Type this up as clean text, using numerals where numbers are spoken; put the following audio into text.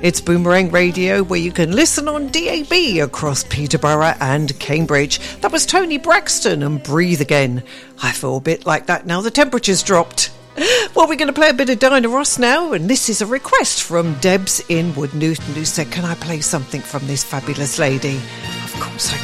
It's Boomerang Radio, where you can listen on DAB across Peterborough and Cambridge. That was Tony Braxton and Breathe Again. I feel a bit like that now the temperature's dropped. Well, we're going to play a bit of Diana Ross now, and this is a request from Debs in Wood Newton, who said, can I play something from this fabulous lady? Of course I can.